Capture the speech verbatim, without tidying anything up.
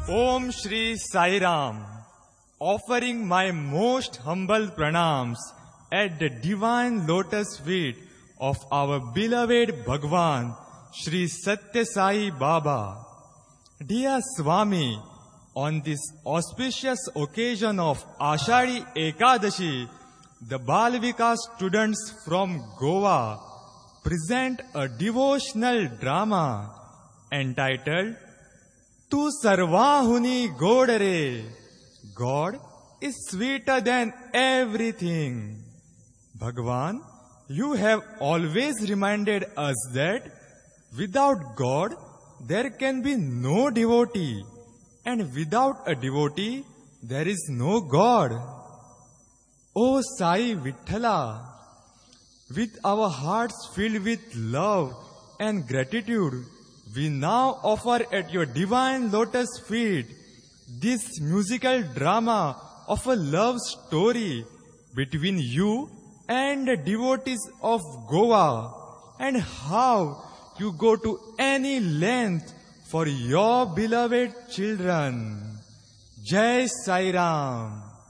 Om Shri Sai Ram, offering my most humble pranams at the divine lotus feet of our beloved Bhagwan, Shri Satya Sai Baba. Dear Swami, on this auspicious occasion of Ashadi Ekadashi, the Bal Vikas students from Goa present a devotional drama entitled Tu Sarvahuni Godare. God is sweeter than everything. Bhagwan, you have always reminded us that without God there can be no devotee, and without a devotee there is no God. O Sai Vithala, with our hearts filled with love and gratitude, we now offer at your divine lotus feet this musical drama of a love story between you and the devotees of Goa, and how you go to any length for your beloved children. Jai Sai Ram.